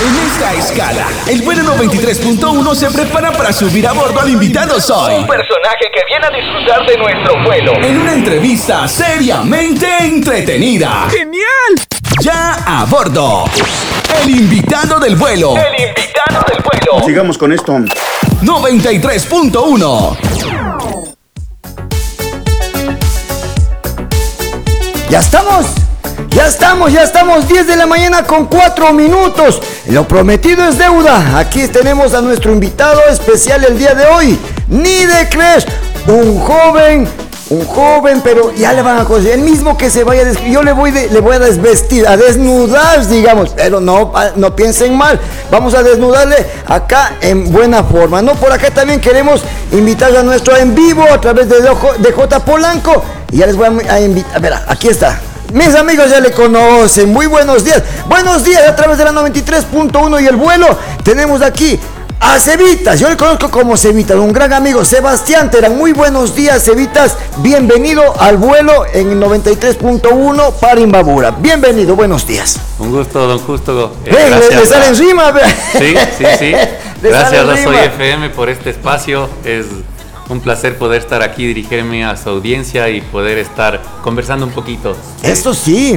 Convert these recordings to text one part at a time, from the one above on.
En esta escala, el vuelo 93.1 se prepara para subir a bordo al invitado Soy, un personaje que viene a disfrutar de nuestro vuelo, en una entrevista seriamente entretenida. ¡Genial! Ya a bordo, el invitado del vuelo. El invitado del vuelo. Sigamos con esto. 93.1. Ya estamos, 10 de la mañana con 4 minutos. Lo prometido es deuda. Aquí tenemos a nuestro invitado especial el día de hoy. Ni de crees, un joven, pero ya le van a conocer. El mismo que se vaya, yo le voy a desvestir, a desnudar, digamos. Pero no piensen mal. Vamos a desnudarle acá en buena forma. No, por acá también queremos invitar a nuestro en vivo a través de J Polanco. Y ya les voy a invitar. A ver, aquí está. Mis amigos ya le conocen. Muy buenos días. Buenos días a través de la 93.1 y el vuelo. Tenemos aquí a Cevitas. Yo le conozco como Cevitas, un gran amigo, Sebastián Terán. Muy buenos días, Cevitas. Bienvenido al vuelo en 93.1 para Imbabura. Bienvenido, buenos días. Un gusto, don Justo. Gracias. Le sale encima. Sí. Gracias a Soy FM por este espacio. Es un placer poder estar aquí, dirigirme a su audiencia y poder estar conversando un poquito. Eso sí,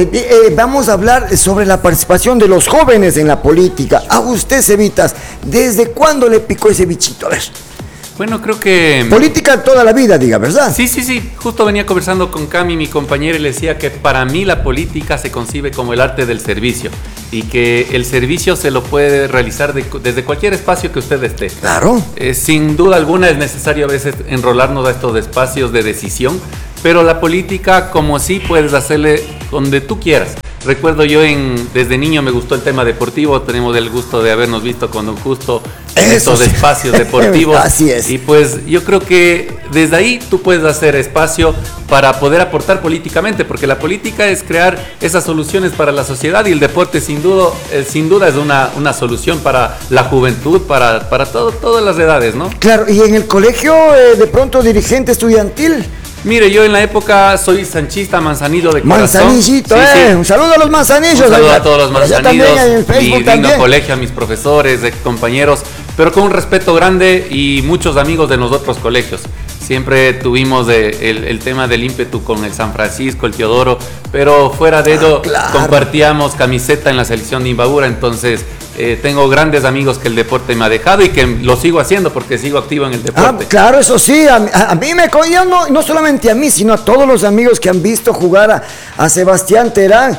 vamos a hablar sobre la participación de los jóvenes en la política. A usted, Cevitas, ¿desde cuándo le picó ese bichito? A ver. Bueno, creo que... Política toda la vida, diga, ¿verdad? Sí. Justo venía conversando con Cami, mi compañera, y le decía que para mí la política se concibe como el arte del servicio y que el servicio se lo puede realizar desde cualquier espacio que usted esté. Claro. Sin duda alguna es necesario a veces enrolarnos a estos espacios de decisión, pero la política, como sí, puedes hacerle donde tú quieras. Recuerdo yo desde niño me gustó el tema deportivo, tenemos el gusto de habernos visto con don Justo en estos espacios deportivos. Así es. Y pues yo creo que desde ahí tú puedes hacer espacio para poder aportar políticamente, porque la política es crear esas soluciones para la sociedad y el deporte sin duda es una solución para la juventud, para todas las edades, ¿no? Claro, y en el colegio de pronto dirigente estudiantil. Mire, yo en la época soy sanchista, manzanillo de corazón. Manzanillito, sí. Un saludo a los manzanillos. Un saludo a todos los manzanillos, mi lindo colegio, a mis profesores, compañeros, pero con un respeto grande y muchos amigos de los otros colegios. Siempre tuvimos el tema del ímpetu con el San Francisco, el Teodoro, pero fuera de ello compartíamos camiseta en la selección de Imbabura, entonces tengo grandes amigos que el deporte me ha dejado y que lo sigo haciendo porque sigo activo en el deporte. Claro, eso sí, a mí no solamente a mí, sino a todos los amigos que han visto jugar a Sebastián Terán.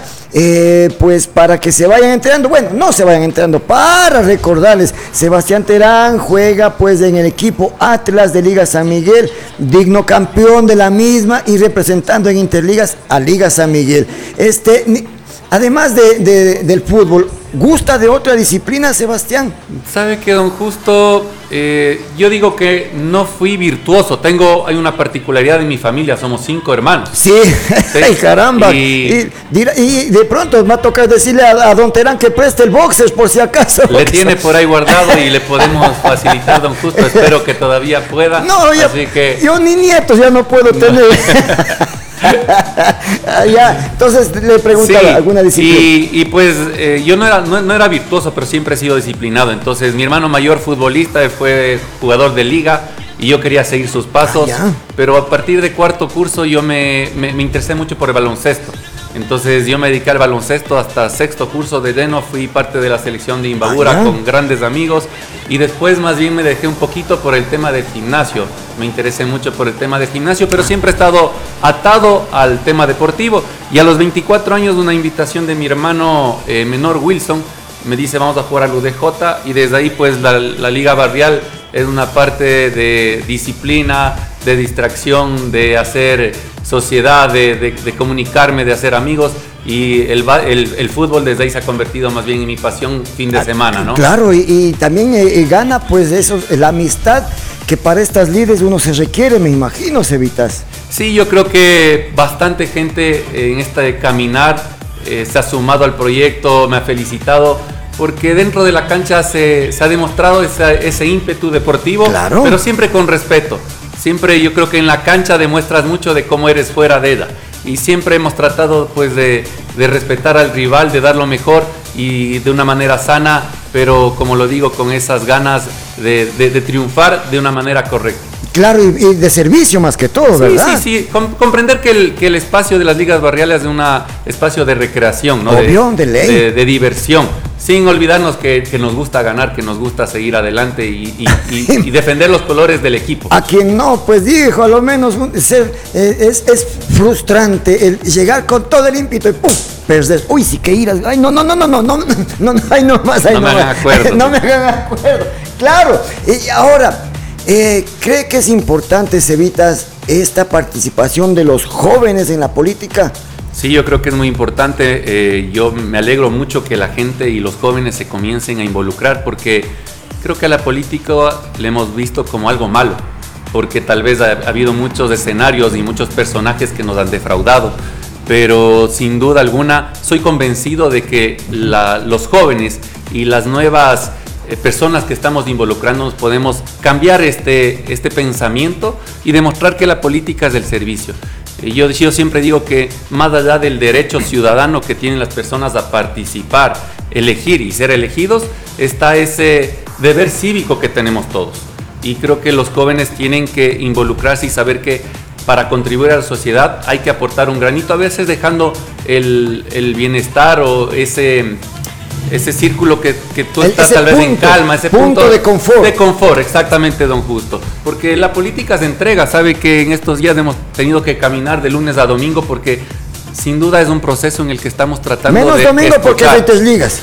Pues para que se vayan enterando, bueno, no se vayan enterando, para recordarles, Sebastián Terán juega pues en el equipo Atlas de Liga San Miguel, digno campeón de la misma y representando en Interligas a Liga San Miguel. Además del fútbol, ¿gusta de otra disciplina, Sebastián? ¿Sabe qué, don Justo? Yo digo que no fui virtuoso. Hay una particularidad en mi familia, somos 5 hermanos. Sí. Ay, caramba. Y de pronto me va a tocar decirle a don Terán que preste el boxer por si acaso. Le tiene por ahí guardado y le podemos facilitar, don Justo. Espero que todavía pueda. No, yo ni nietos ya no puedo tener. Entonces le preguntaba alguna disciplina. Y pues yo no era virtuoso, pero siempre he sido disciplinado. Entonces mi hermano mayor, futbolista, fue jugador de liga y yo quería seguir sus pasos. Pero a partir de cuarto curso yo me interesé mucho por el baloncesto. Entonces yo me dediqué al baloncesto hasta sexto curso de lleno, fui parte de la selección de Imbabura con grandes amigos y después más bien me dejé un poquito por el tema del gimnasio. Me interesé mucho por el tema del gimnasio, pero siempre he estado atado al tema deportivo. Y a los 24 años una invitación de mi hermano menor Wilson me dice vamos a jugar al UDJ y desde ahí pues la Liga Barrial es una parte de disciplina, de distracción, de hacer sociedad, de comunicarme, de hacer amigos y el fútbol desde ahí se ha convertido más bien en mi pasión fin de semana, ¿no? Claro, y también gana pues eso, la amistad que para estas lides uno se requiere, me imagino, Cevitas. Sí, yo creo que bastante gente en este caminar se ha sumado al proyecto, me ha felicitado, porque dentro de la cancha se ha demostrado ese ímpetu deportivo, pero siempre con respeto. Siempre yo creo que en la cancha demuestras mucho de cómo eres fuera de ella. Y siempre hemos tratado pues de respetar al rival, de dar lo mejor. y de una manera sana, pero como lo digo, con esas ganas de triunfar de una manera correcta. Claro, y de servicio más que todo, ¿verdad? Sí. Comprender que el espacio de las ligas barriales es un espacio de recreación, ¿no? Obvio, de ley. De diversión, sin olvidarnos que nos gusta ganar, que nos gusta seguir adelante y defender los colores del equipo. A quien no, pues dijo, a lo menos es frustrante el llegar con todo el ímpetu y ¡pum! Perder. Uy, sí que iras. Ay, no, ay, no más. No me hagan acuerdo. No me hagan acuerdo. Claro, y ahora... ¿cree que es importante, Cevitas, esta participación de los jóvenes en la política? Sí, yo creo que es muy importante. Yo me alegro mucho que la gente y los jóvenes se comiencen a involucrar, porque creo que a la política le hemos visto como algo malo, porque tal vez ha habido muchos escenarios y muchos personajes que nos han defraudado, pero sin duda alguna soy convencido de que los jóvenes y las nuevas personas que estamos involucrándonos podemos cambiar este pensamiento y demostrar que la política es del servicio. Yo siempre digo que más allá del derecho ciudadano que tienen las personas a participar, elegir y ser elegidos, está ese deber cívico que tenemos todos. Y creo que los jóvenes tienen que involucrarse y saber que para contribuir a la sociedad hay que aportar un granito, a veces dejando el bienestar o ese círculo que tú estás tal vez en calma, ese punto de confort. De confort, exactamente, don Justo. Porque la política se entrega, sabe que en estos días hemos tenido que caminar de lunes a domingo porque sin duda es un proceso en el que estamos tratando menos de domingo escuchar. Porque hay Interligas.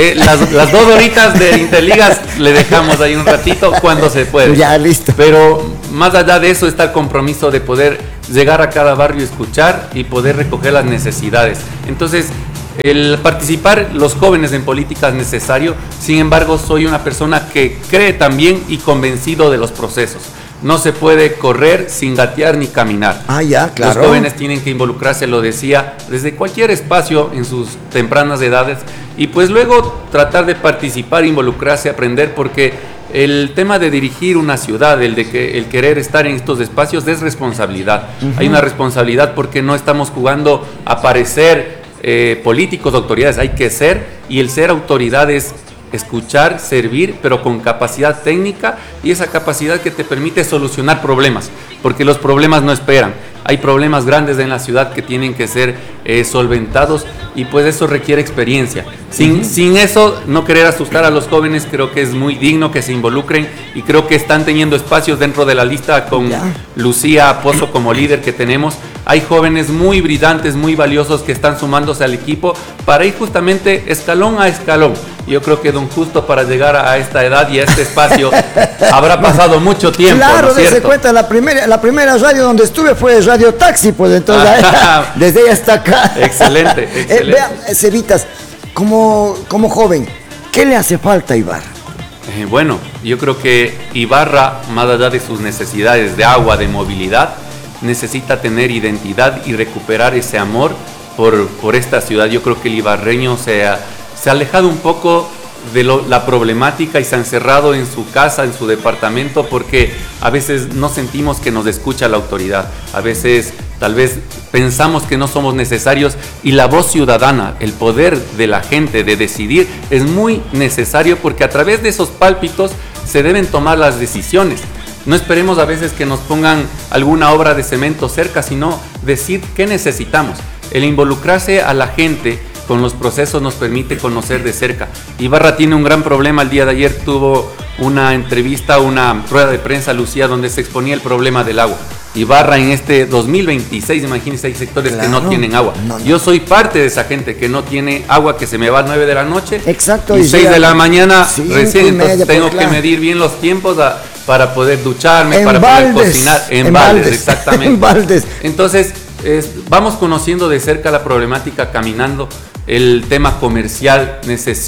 Las 2 horitas de Interligas le dejamos ahí un ratito cuando se puede. Ya, listo. Pero más allá de eso está el compromiso de poder llegar a cada barrio, escuchar y poder recoger las necesidades. Entonces, el participar los jóvenes en política es necesario, sin embargo soy una persona que cree también y convencido de los procesos. No se puede correr sin gatear ni caminar. Ya, claro. Los jóvenes tienen que involucrarse, lo decía, desde cualquier espacio en sus tempranas edades y pues luego tratar de participar, involucrarse, aprender, porque el tema de dirigir una ciudad, el querer estar en estos espacios es responsabilidad. Hay una responsabilidad porque no estamos jugando a parecer políticos, autoridades, hay que ser, y el ser autoridad es escuchar, servir, pero con capacidad técnica y esa capacidad que te permite solucionar problemas, porque los problemas no esperan. Hay problemas grandes en la ciudad que tienen que ser solventados y pues eso requiere experiencia. Sin eso, no querer asustar a los jóvenes, creo que es muy digno que se involucren y creo que están teniendo espacios dentro de la lista con Lucía Pozo como líder que tenemos. Hay jóvenes muy brillantes, muy valiosos que están sumándose al equipo para ir justamente escalón a escalón. Yo creo que don Justo para llegar a esta edad y a este espacio habrá pasado mucho tiempo. Claro, ¿no es cierto? dése cuenta, la primera radio donde estuve fue Radio Taxi, pues entonces desde ahí hasta acá. Excelente. Vea, Cevitas, como joven, ¿qué le hace falta a Ibarra? Bueno, yo creo que Ibarra, más allá de sus necesidades de agua, de movilidad, necesita tener identidad y recuperar ese amor por esta ciudad. Yo creo que el ibarreño se ha alejado un poco de la problemática y se ha encerrado en su casa, en su departamento, porque a veces no sentimos que nos escucha la autoridad. A veces tal vez pensamos que no somos necesarios y la voz ciudadana, el poder de la gente de decidir es muy necesario porque a través de esos pálpitos se deben tomar las decisiones. No esperemos a veces que nos pongan alguna obra de cemento cerca, sino decir qué necesitamos. El involucrarse a la gente con los procesos nos permite conocer de cerca. Ibarra tiene un gran problema. El día de ayer tuvo una entrevista, una rueda de prensa, Lucía, donde se exponía el problema del agua. Ibarra en este 2026, imagínense, hay sectores que no tienen agua. Yo soy parte de esa gente que no tiene agua, que se me va a 9 de la noche. Exacto. Y 6 de la mañana 5:30, recién, entonces tengo que medir bien los tiempos para poder ducharme, para poder cocinar. En baldes, exactamente. En baldes. Entonces, vamos conociendo de cerca la problemática caminando. El tema comercial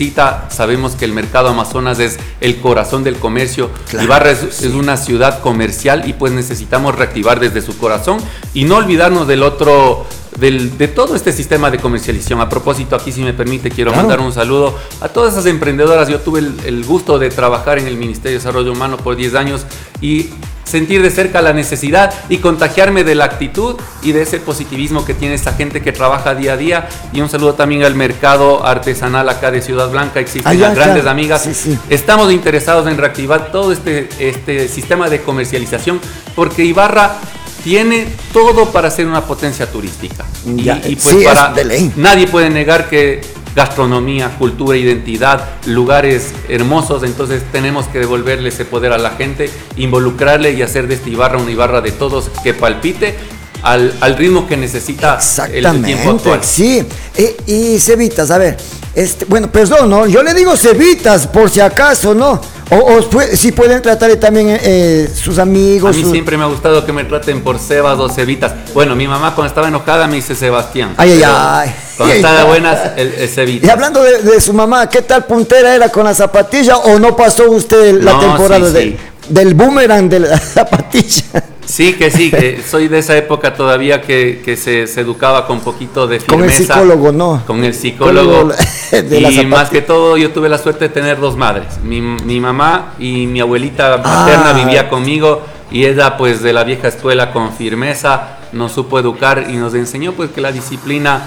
sabemos que el mercado Amazonas es el corazón del comercio. Claro, Ibarra es una ciudad comercial y pues necesitamos reactivar desde su corazón y no olvidarnos del otro de todo este sistema de comercialización. A propósito, aquí si me permite, quiero mandar un saludo a todas esas emprendedoras. Yo tuve el gusto de trabajar en el Ministerio de Desarrollo Humano por 10 años y sentir de cerca la necesidad y contagiarme de la actitud y de ese positivismo que tiene esta gente que trabaja día a día. Y un saludo también al mercado artesanal acá de Ciudad Blanca. Existen las grandes amigas. Sí. Estamos interesados en reactivar todo este sistema de comercialización, porque Ibarra tiene todo para ser una potencia turística. Y pues sí, para de ley. Nadie puede negar que gastronomía, cultura, identidad, lugares hermosos. Entonces tenemos que devolverle ese poder a la gente, involucrarle y hacer de esta Ibarra una Ibarra de todos, que palpite al ritmo que necesita el tiempo actual. Sí, y Cevitas, a ver, bueno, perdón, ¿no? Yo le digo Cevitas por si acaso, ¿no? Si pueden tratarle también sus amigos. A mí siempre me ha gustado que me traten por Sebas o Cevitas. Bueno, mi mamá cuando estaba enojada me dice Sebastián. Ay. Cuando estaba de buenas, el Cevitas. Y hablando de su mamá, ¿qué tal puntera era con la zapatilla o no pasó usted la temporada del boomerang de la zapatilla? Sí, que soy de esa época todavía que se educaba con poquito de firmeza. Con el psicólogo, ¿no? Con el psicólogo. Y más que todo, yo tuve la suerte de tener dos madres. Mi mamá y mi abuelita materna vivía conmigo, y ella, pues, de la vieja escuela, con firmeza, nos supo educar y nos enseñó, pues, que la disciplina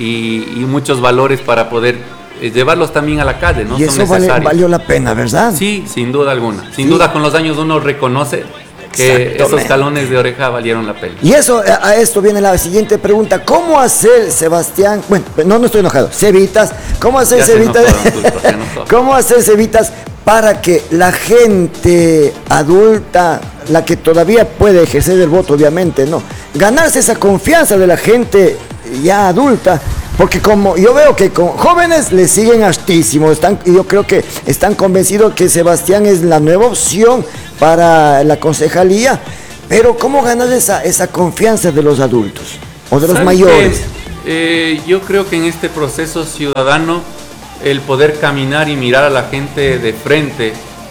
y muchos valores para poder llevarlos también a la calle, ¿no? Y eso valió la pena, ¿verdad? Sí, sin duda alguna. Sin duda, con los años uno reconoce que esos talones de oreja valieron la pena. Y a esto viene la siguiente pregunta. ¿Cómo hacer, Sebastián? Bueno, no estoy enojado. Cevitas, ¿cómo hacer Cevitas? ¿Cómo hacer Cevitas para que la gente adulta, la que todavía puede ejercer el voto, obviamente, ¿no? Ganarse esa confianza de la gente ya adulta? Porque como yo veo que con jóvenes le siguen hartísimo, yo creo que están convencidos que Sebastián es la nueva opción para la concejalía, pero ¿cómo ganar esa confianza de los adultos o de los mayores? Yo creo que en este proceso ciudadano, el poder caminar y mirar a la gente de frente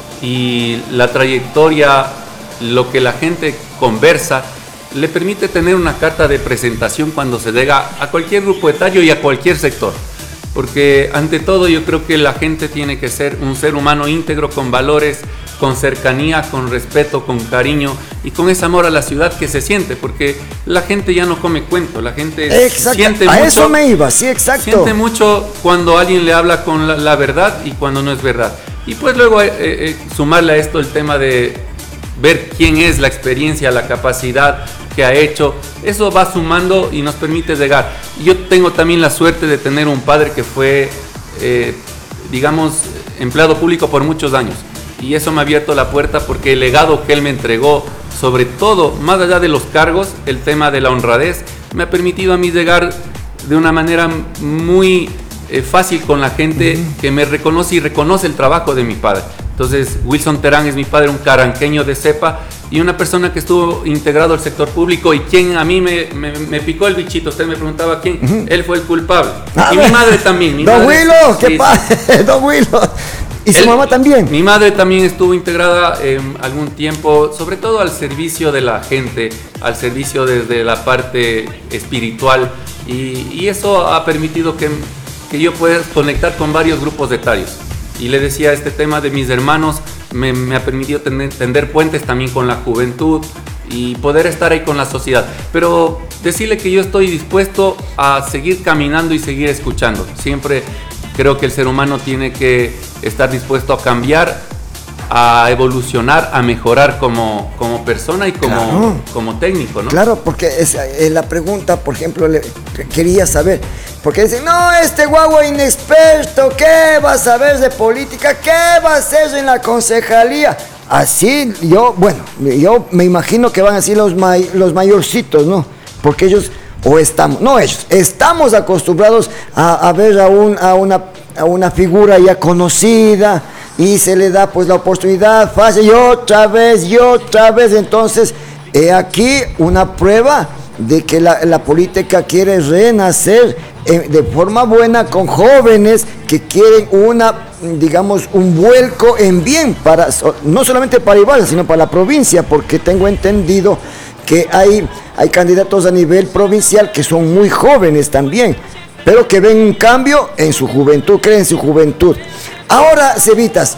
y la trayectoria, lo que la gente conversa, le permite tener una carta de presentación cuando se llega a cualquier grupo etario y a cualquier sector. Porque ante todo yo creo que la gente tiene que ser un ser humano íntegro, con valores, con cercanía, con respeto, con cariño y con ese amor a la ciudad que se siente, porque la gente ya no come cuento, la gente siente mucho. A eso me iba, sí, exacto. Siente mucho cuando alguien le habla con la verdad y cuando no es verdad. Y pues luego sumarle a esto el tema de ver quién es, la experiencia, la capacidad que ha hecho. Eso va sumando y nos permite llegar. Yo tengo también la suerte de tener un padre que fue, digamos, empleado público por muchos años. Y eso me ha abierto la puerta, porque el legado que él me entregó, sobre todo, más allá de los cargos, el tema de la honradez, me ha permitido a mí llegar de una manera muy fácil con la gente que me reconoce y reconoce el trabajo de mi padre. Entonces, Wilson Terán es mi padre, un caranqueño de cepa y una persona que estuvo integrado al sector público, y quien a mí me picó el bichito. Usted me preguntaba quién, él fue el culpable. Y mi madre también. Don Willo, ¿qué pasa? Don Willo. ¿Y su mamá también? Mi madre también estuvo integrada algún tiempo, sobre todo al servicio de la gente, al servicio desde la parte espiritual, y eso ha permitido que yo pueda conectar con varios grupos etarios. Y le decía, este tema de mis hermanos me ha permitido tender puentes también con la juventud y poder estar ahí con la sociedad. Pero decirle que yo estoy dispuesto a seguir caminando y seguir escuchando. Siempre creo que el ser humano tiene que estar dispuesto a cambiar, a evolucionar, a mejorar como persona y como técnico, ¿no? Claro, porque la pregunta, por ejemplo, quería saber, porque dicen, no, este guagua inexperto, ¿qué va a saber de política? ¿Qué va a hacer en la concejalía? Así, yo me imagino que van a decir los mayorcitos, ¿no? Porque ellos, estamos acostumbrados a ver a una figura ya conocida, y se le da pues la oportunidad fácil y otra vez, entonces aquí una prueba de que la política quiere renacer de forma buena, con jóvenes que quieren un vuelco en bien, no solamente para Ibarra, sino para la provincia, porque tengo entendido que hay hay candidatos a nivel provincial que son muy jóvenes también, pero que ven un cambio en su juventud, creen en su juventud. Ahora, Cevitas,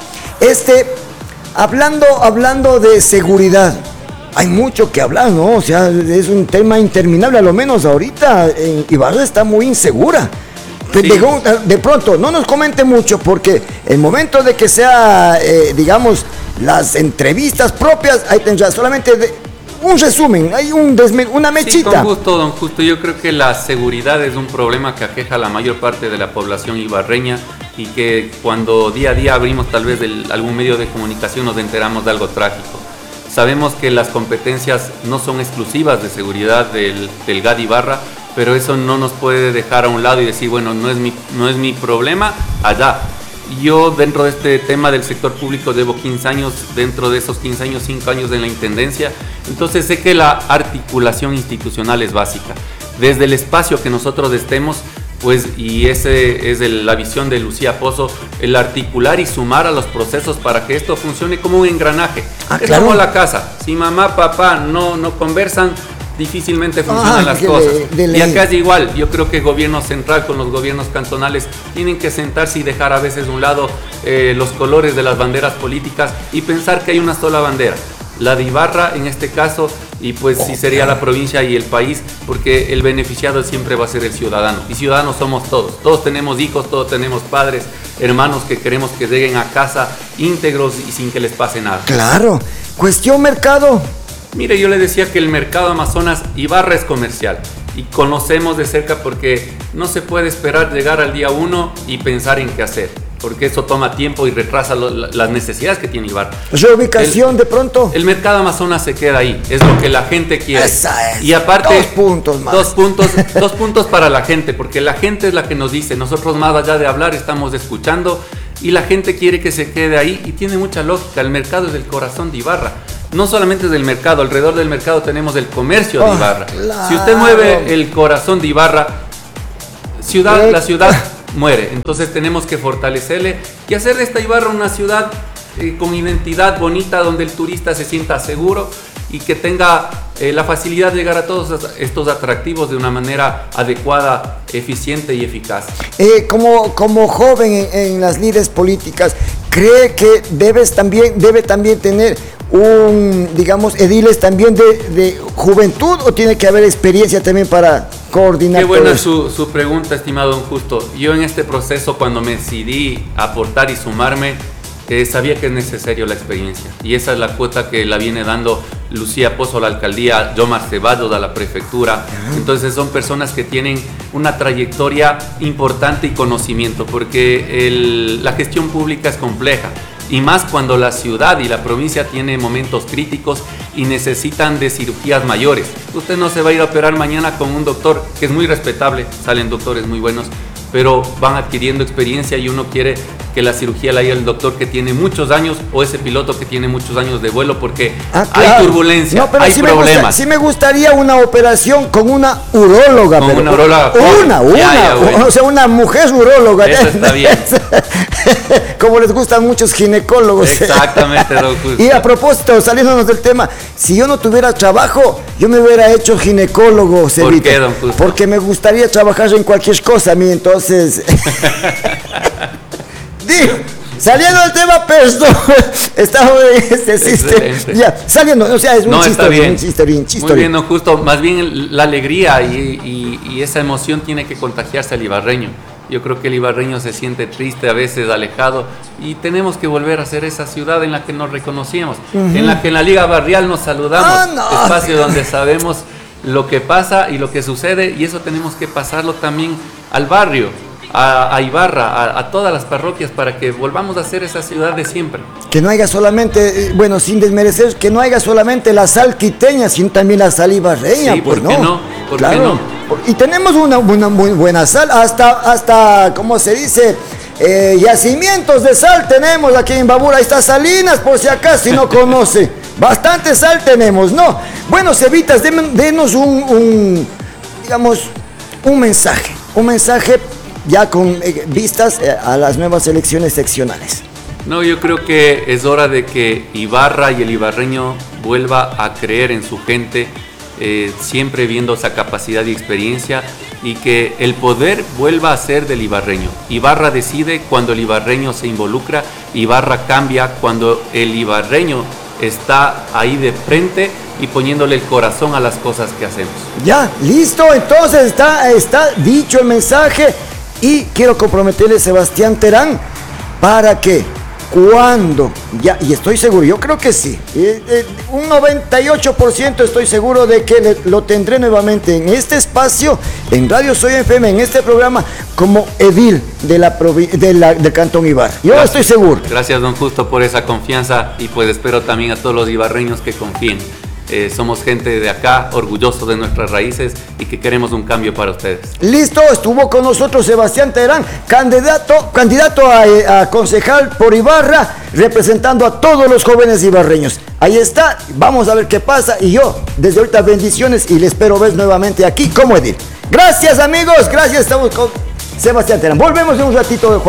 hablando de seguridad, hay mucho que hablar, ¿no? O sea, es un tema interminable, a lo menos ahorita Ibarra está muy insegura. Sí. De pronto, no nos comente mucho, porque el momento de que sea, digamos, las entrevistas propias, ahí tendrá solamente un resumen, hay una mechita. Sí, con gusto, don Justo. Yo creo que la seguridad es un problema que aqueja a la mayor parte de la población ibarreña, y que cuando día a día abrimos tal vez algún medio de comunicación nos enteramos de algo trágico. Sabemos que las competencias no son exclusivas de seguridad del GAD Ibarra, pero eso no nos puede dejar a un lado y decir, bueno, no es mi problema allá. Yo dentro de este tema del sector público llevo 15 años, dentro de esos 15 años, 5 años en la Intendencia, entonces sé que la articulación institucional es básica. Desde el espacio que nosotros estemos, pues, y ese es la visión de Lucía Pozo, el articular y sumar a los procesos para que esto funcione como un engranaje. Es como la casa, si mamá, papá no conversan, difícilmente funcionan las cosas. Y acá es igual. Yo creo que el gobierno central con los gobiernos cantonales tienen que sentarse y dejar a veces de un lado los colores de las banderas políticas y pensar que hay una sola bandera, la de Ibarra en este caso, y pues sí sería la provincia y el país, porque el beneficiado siempre va a ser el ciudadano, y ciudadanos somos todos tenemos hijos, todos tenemos padres, hermanos que queremos que lleguen a casa íntegros y sin que les pase nada. Claro. Cuestión mercado. Mire, yo le decía que el mercado Amazonas Ibarra es comercial y conocemos de cerca, porque no se puede esperar llegar al día 1 y pensar en qué hacer, porque eso toma tiempo y retrasa las necesidades que tiene Ibarra. Reubicación de pronto. El mercado Amazonas se queda ahí, es lo que la gente quiere. Esa es. Y aparte, 2 puntos más. 2 puntos para la gente, porque la gente es la que nos dice, nosotros más allá de hablar estamos escuchando, y la gente quiere que se quede ahí, y tiene mucha lógica. El mercado es el corazón de Ibarra. No solamente es del mercado, alrededor del mercado tenemos el comercio de Ibarra. Claro. Si usted mueve el corazón de Ibarra, la ciudad muere. Entonces tenemos que fortalecerle y hacer de esta Ibarra una ciudad con identidad bonita, donde el turista se sienta seguro y que tenga la facilidad de llegar a todos estos atractivos de una manera adecuada, eficiente y eficaz. Como joven en las lides políticas, ¿cree que debe también tener digamos, ediles también de juventud, o tiene que haber experiencia también para coordinar? Qué buena su pregunta, estimado don Justo. Yo en este proceso, cuando me decidí aportar y sumarme, sabía que es necesario la experiencia, y esa es la cuota que la viene dando Lucía Pozo a la alcaldía, Yomar Ceballos a la prefectura. Entonces son personas que tienen una trayectoria importante y conocimiento, porque la gestión pública es compleja, y más cuando la ciudad y la provincia tienen momentos críticos y necesitan de cirugías mayores. Usted no se va a ir a operar mañana con un doctor, que es muy respetable, salen doctores muy buenos, pero van adquiriendo experiencia, y uno quiere que la cirugía la haga el doctor que tiene muchos años, o ese piloto que tiene muchos años de vuelo, porque claro, hay turbulencia, no, pero hay problemas. Sí me gustaría una operación con una uróloga. Con una uróloga. O sea, una mujer uróloga. Eso está bien. Como les gustan muchos ginecólogos. Exactamente, don Justo. Y a propósito, saliéndonos del tema, si yo no tuviera trabajo, yo me hubiera hecho ginecólogo, Cevita. ¿Por qué, don Justo? Porque me gustaría trabajar en cualquier cosa a mí, entonces... Digo, saliendo del tema, perdón, estamos en este sistema. Ya, saliendo, o sea, es un chiste bien. Muy bien, don Justo. Más bien la alegría y esa emoción tiene que contagiarse al ibarreño. Yo creo que el ibarreño se siente triste, a veces alejado, y tenemos que volver a ser esa ciudad en la que nos reconocíamos, en la que en la Liga Barrial nos saludamos, espacio donde sabemos lo que pasa y lo que sucede, y eso tenemos que pasarlo también al barrio, a Ibarra, a todas las parroquias, para que volvamos a ser esa ciudad de siempre. Que no haya solamente, bueno, sin desmerecer, que no haya solamente la sal quiteña, sino también la sal ibarreña. Sí, pues, ¿por qué no? ¿Por qué no? Y tenemos una muy buena sal, hasta ¿cómo se dice? Yacimientos de sal tenemos aquí en Babura. Ahí está Salinas, por si acaso, si no conoce. Bastante sal tenemos, ¿no? Bueno, Cevitas, denos digamos, un mensaje ya con vistas a las nuevas elecciones seccionales. No, yo creo que es hora de que Ibarra y el ibarreño vuelva a creer en su gente, siempre viendo esa capacidad y experiencia, y que el poder vuelva a ser del ibarreño. Ibarra decide cuando el ibarreño se involucra, Ibarra cambia cuando el ibarreño está ahí de frente y poniéndole el corazón a las cosas que hacemos. Ya, listo, entonces está dicho el mensaje, y quiero comprometerle a Sebastián Terán para que cuando, ya, y estoy seguro, yo creo que sí, un 98% estoy seguro de que lo tendré nuevamente en este espacio, en Radio Soy FM, en este programa, como edil del Cantón Ibarra. Yo estoy seguro. Gracias, don Justo, por esa confianza, y pues espero también a todos los ibarreños que confíen. Somos gente de acá, orgullosos de nuestras raíces, y que queremos un cambio para ustedes. Listo, estuvo con nosotros Sebastián Terán, candidato a concejal por Ibarra, representando a todos los jóvenes ibarreños. Ahí está, vamos a ver qué pasa, y yo, desde ahorita, bendiciones, y le espero ver nuevamente aquí como edil. Gracias, amigos, gracias, estamos con Sebastián Terán. Volvemos en un ratito de